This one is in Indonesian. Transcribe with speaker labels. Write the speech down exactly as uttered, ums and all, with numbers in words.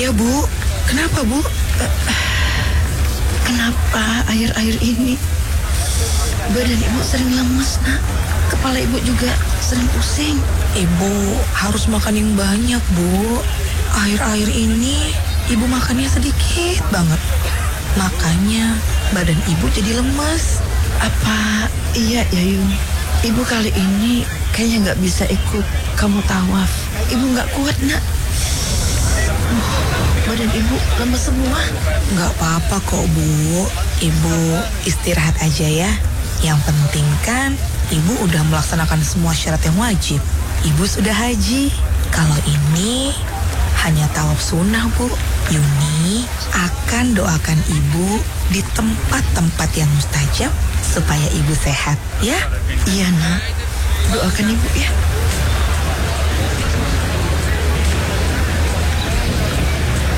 Speaker 1: Iya Bu, kenapa Bu? Uh, kenapa akhir-akhir ini badan Ibu sering lemes nak? Kepala Ibu juga sering pusing.
Speaker 2: Ibu harus makan yang banyak Bu. Akhir-akhir ini Ibu makannya sedikit banget. Makanya badan Ibu jadi lemes.
Speaker 1: Apa iya ya Yun? Ibu kali ini kayaknya nggak bisa ikut kamu tawaf. Ibu nggak kuat nak. Uh, badan Ibu lemes semua.
Speaker 2: Nggak apa-apa kok Bu. Ibu istirahat aja ya. Yang penting kan Ibu udah melaksanakan semua syarat yang wajib. Ibu sudah haji. Kalau ini hanya tawaf sunnah Bu. Yuni akan doakan Ibu di tempat-tempat yang mustajab supaya Ibu sehat ya.
Speaker 1: Iya nak, doakan Ibu ya.